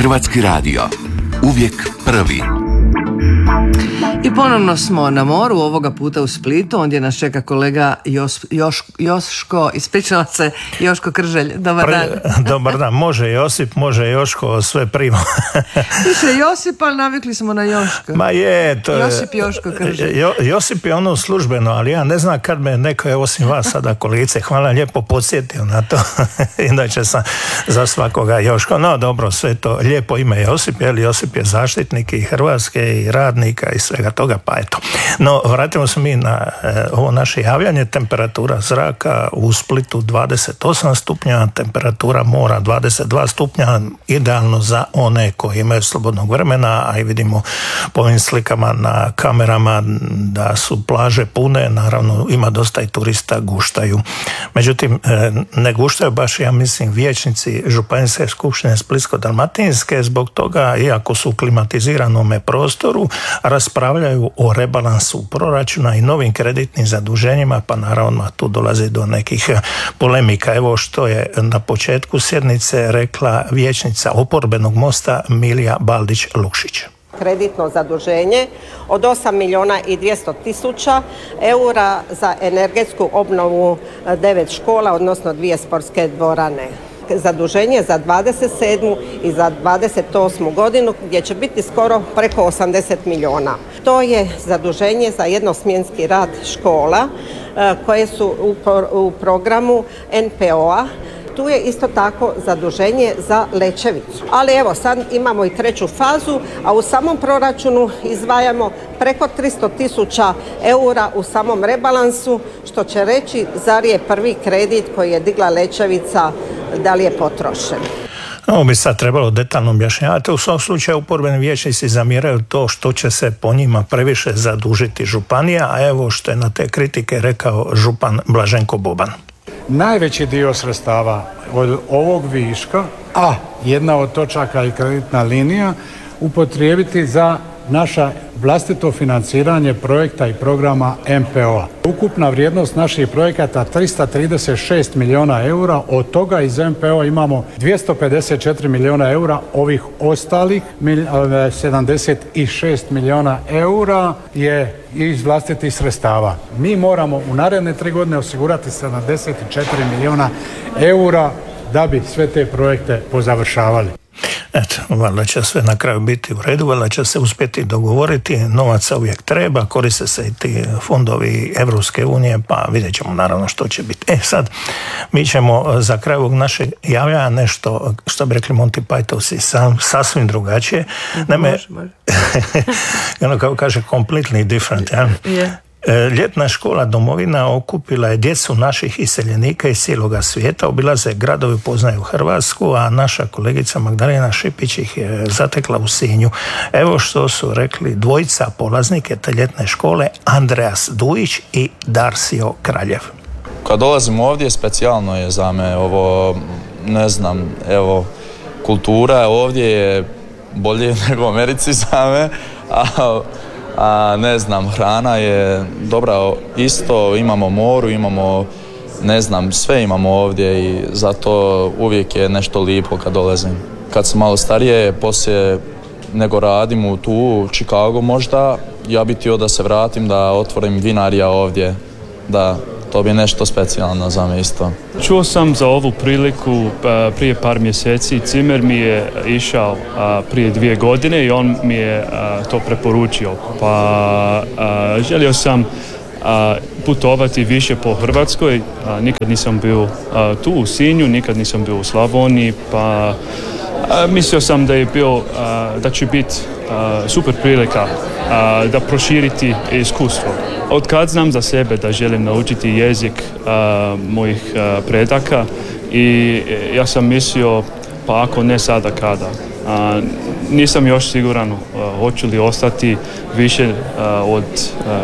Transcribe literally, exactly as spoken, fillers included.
Hrvatski radio. Uvijek prvi. I ponovno smo na moru, ovoga puta u Splitu. Ondje nas čeka kolega Jos, Još, Joško, ispričavam se, Joško Krželj. Dobar dan. Pre, dobar dan, može Josip, može Joško, sve primo. Piše Josip, ali navikli smo na Joško. Ma je, to je... Josip Joško Krželj. Jo, Josip je ono službeno, ali ja ne znam kad me neko je osim vas sada kolice. Hvala lijepo podsjetio na to. Inače sam za svakoga Joško. No dobro, sve to lijepo ime Josip, jer Josip je zaštitnik i Hrvatske i radnika i svega toga, pa eto. No, vratimo se mi na e, ovo naše javljanje. Temperatura zraka u Splitu dvadeset osam stupnja, temperatura mora dvadeset dva stupnja, idealno za one koji imaju slobodnog vremena, a i vidimo po ovim slikama na kamerama da su plaže pune, naravno ima dosta i turista, guštaju. Međutim, e, ne guštaju baš, ja mislim, vijećnici Županijske skupštine Splitsko-dalmatinske, zbog toga, iako su u klimatiziranom prostoru, raspravljaju o rebalansu proračuna i novim kreditnim zaduženjima, pa naravno tu dolazi do nekih polemika. Evo što je na početku sjednice rekla vijećnica oporbenog Mosta Milija Baldić-Lukšić. Kreditno zaduženje od osam milijuna i dvjesto tisuća eura za energetsku obnovu devet škola, odnosno dvije sportske dvorane. Zaduženje za dvadeset sedmu i za dvadeset osmu godinu gdje će biti skoro preko osamdeset milijuna. To je zaduženje za jednosmjenski rad škola koje su u programu en pe o-a. Tu je isto tako zaduženje za Lečevicu. Ali evo, sad imamo i treću fazu, a u samom proračunu izdvajamo preko tristo tisuća eura u samom rebalansu, što će reći zar je prvi kredit koji je digla Lečevica, da li je potrošen. Ovo bi sad trebalo detaljno objašnjavati. U svom slučaju oporbeni vijećnici zamjeraju to što će se po njima previše zadužiti županija, a evo što je na te kritike rekao župan Blaženko Boban. Najveći dio sredstava od ovog viška, a jedna od točaka i kreditna linija, upotrijebiti za naša vlastito financiranje projekta i programa en pe o-a. Ukupna vrijednost naših projekata tristo trideset šest milijuna eura, od toga iz en pe o-a imamo dvjesto pedeset četiri milijuna eura, ovih ostalih sedamdeset šest milijuna eura je iz vlastitih sredstava. Mi moramo u naredne tri godine osigurati sedamdeset četiri milijuna eura da bi sve te projekte pozavršavali. Eto, valjda će sve na kraju biti u redu, valjda će se uspjeti dogovoriti, novaca uvijek treba, koriste se i ti fondovi Evropske unije, pa vidjet ćemo naravno što će biti. E sad, mi ćemo za kraj ovog našeg javljanja nešto, što bi rekli Monty Pythonsi, sam, sasvim drugačije. Naime, može, može. ono kao kaže, completely different, ja? Yeah. Ljetna škola Domovina okupila je djecu naših iseljenika iz cijeloga svijeta, obilaze gradovi, poznaju Hrvatsku, a naša kolegica Magdalena Šipić ih je zatekla u Sinju. Evo što su rekli dvojica polaznike te ljetne škole, Andreas Dujić i Darsio Kraljev. Kad dolazim ovdje, specijalno je za me ovo, ne znam, evo, kultura ovdje je bolje nego u Americi za me, a a ne znam, hrana je dobra isto, imamo moru, imamo, ne znam, sve imamo ovdje i zato uvijek je nešto lijepo kad dolazim. Kad sam malo starije, poslije nego radim u tu u Chicago možda, ja bi htio da se vratim, da otvorim vinarija ovdje, da to bi nešto specijalno za me isto. Čuo sam za ovu priliku prije par mjeseci. Cimer mi je išao prije dvije godine i on mi je to preporučio. Pa želio sam putovati više po Hrvatskoj. Nikad nisam bio tu u Sinju, nikad nisam bio u Slavoniji, pa mislio sam da je bio, da će biti super prilika da proširiti iskustvo. Od kad znam za sebe da želim naučiti jezik a, mojih a, predaka i ja sam mislio, pa ako ne sada, kada. A, nisam još siguran a, hoću li ostati više a, od a,